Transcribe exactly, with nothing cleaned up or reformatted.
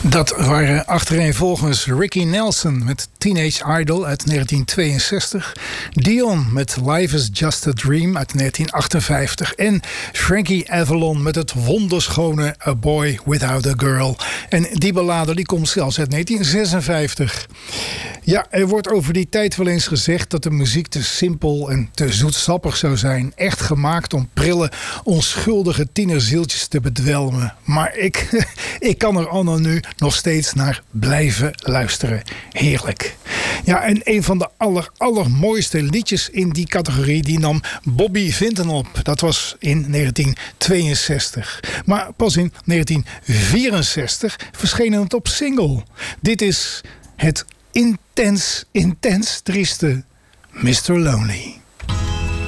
Dat waren achtereenvolgens Ricky Nelson met Teenage Idol uit negentien tweeënzestig... Dion met Life is Just a Dream uit negentien achtenvijftig... en Frankie Avalon met het wonderschone A Boy Without a Girl. En die ballade die komt zelfs uit negentien zesenvijftig. Ja, er wordt over die tijd wel eens gezegd dat de muziek te simpel en te zoetsappig zou zijn. Echt gemaakt om prille, onschuldige tienerzieltjes te bedwelmen. Maar ik, ik kan er anno nu nog steeds naar blijven luisteren. Heerlijk. Ja, en een van de aller, allermooiste liedjes in die categorie, die nam Bobby Vinton op. Dat was in negentien tweeënzestig. Maar pas in negentien vierenzestig verscheen het op single. Dit is het intens, intens trieste mister Lonely.